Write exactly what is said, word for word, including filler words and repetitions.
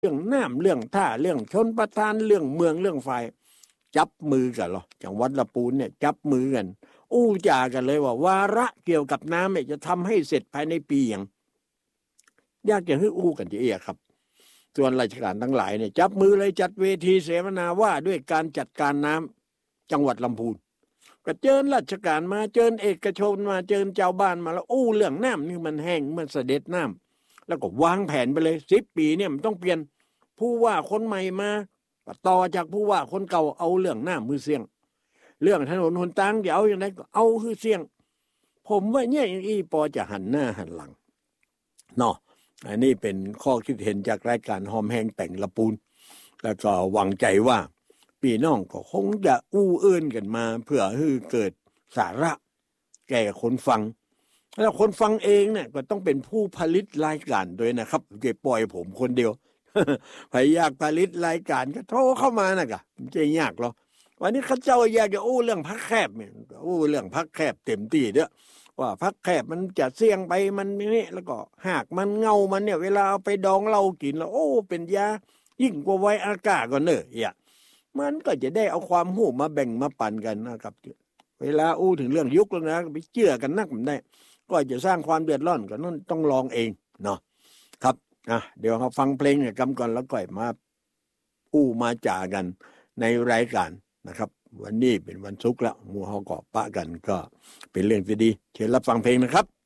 เรื่องน้ำเรื่องท่าเรื่องชนประทานเรื่องเมืองเรื่องไฟจับมือกันหรอจังหวัดลำพูนเนี่ยจับมือกันอู้จากันเลยว่าวาระเกี่ยวกับน้ำเนี่ยจะทำให้เสร็จภายในปีอย่างยากจะให้อู้กันจะเอียครับส่วนราชการทั้งหลายเนี่ยจับมือเลยจัดเวทีเสวนาว่าด้วยการจัดการน้ำจังหวัดลำพูนก็เจิญราชการมาเจิญเอกชนมาเจิญเจ้าบ้านมาแล้วอู้เรื่องน้ำนี่มันแห้งมันเสด็จน้ำแล้วก็วางแผนไปเลยสิบปีเนี่ยมันต้องเปลี่ยนผู้ว่าคนใหม่มาต่อจากผู้ว่าคนเก่าเอาเรื่องน้ำมือเสี่ยงเรื่องถนนหนทางจะเอาอย่างไรก็เอาคือเสี่ยงผมว่าเนี่ยอีปอจะหันหน้าหันหลังเนาะอันนี้เป็นข้อคิดเห็นจากรายการหอมแห้งแต่งลำพูนแล้วก็หวังใจว่าพี่น้องก็คงจะอู้เอื้นกันมาเพื่อให้เกิดสาระแก่คนฟังแล้วคนฟังเองเนี่ยก็ต้องเป็นผู้ผลิตรายการด้วยนะครับอย่าปล่อยผมคนเดียว ใครอยากผลิตรายการก็โทรเข้ามานะกะมันจะยากหรอวันนี้ข้าเจ้าอยากจะอู้เรื่องพักแคบเนี่ยอู้เรื่องพักแคบเต็มที่เด้อว่าพักแคบมันจะเสี่ยงไปมันนี่แล้วก็หากมันเงามันเนี่ยเวลาเอาไปดองเหล้ากินแล้วโอ้เป็นยายิ่งกว่าไวอากาศก็เนอะอย่ามันก็จะได้เอาความหูมาแบ่งมาปั่นกันนะครับเวลาอู้ถึงเรื่องยุคแล้วนะไปเชื่อกันนักมันได้ก็จะสร้างความเดือดร้อนก็นั่นต้องลองเองเนาะครับอ่ะเดี๋ยวเราฟังเพลงเนี่ยกำก่อนแล้วก็มาอู้มาจ่ากันในรายการนะครับวันนี้เป็นวันศุกร์แล้วหมู่เฮาก็ปะกันก็เป็นเรื่องที่ดีเชิญรับฟังเพลงนะครับ